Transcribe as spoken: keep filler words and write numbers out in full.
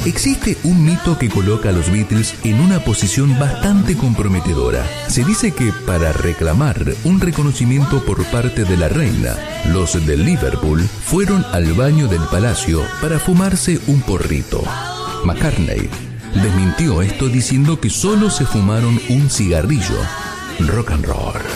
Existe un mito que coloca a los Beatles en una posición bastante comprometedora. Se dice que para reclamar un reconocimiento por parte de la reina, los de Liverpool fueron al baño del palacio para fumarse un porrito. McCartney desmintió esto diciendo que solo se fumaron un cigarrillo. Rock and roll.